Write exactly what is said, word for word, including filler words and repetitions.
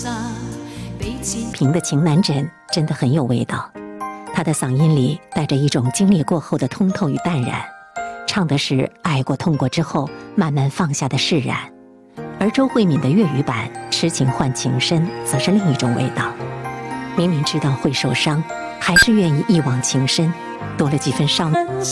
平的情难枕真的很有味道，他的嗓音里带着一种经历过后的通透与淡然，唱的是爱过痛过之后慢慢放下的释然。而周慧敏的粤语版《痴情换情深》则是另一种味道，明明知道会受伤，还是愿意一往情深，多了几分伤。